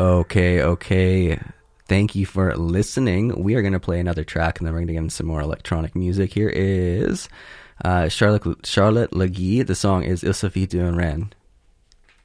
Okay, okay. Thank you for listening. We are going to play another track and then we're going to get into some more electronic music. Here is Charlotte Legui. The song is Il suffit d'un Ren.